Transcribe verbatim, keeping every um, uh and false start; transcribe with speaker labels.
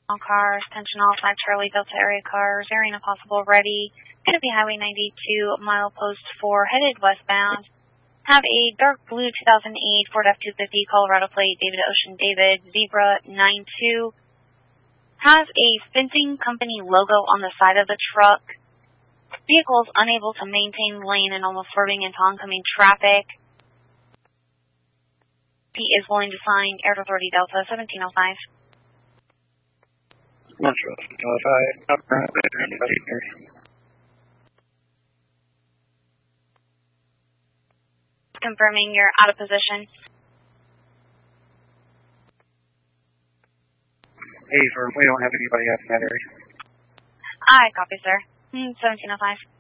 Speaker 1: All cars, attention all flag Charlie Delta area cars, area possible ready. Going to be Highway ninety-two, milepost four, headed westbound. Have a dark blue two thousand eight Ford F two fifty Colorado plate, David Ocean David, Zebra nine two. Has a fencing company logo on the side of the truck. Vehicle is unable to maintain lane and almost swerving into oncoming traffic. He is willing to sign Air Authority Delta seventeen oh five.
Speaker 2: Metro seventeen oh five.
Speaker 1: Confirming you're out of position.
Speaker 2: Hey, sir, we don't have anybody out in that area.
Speaker 1: I copy, sir. seventeen oh five.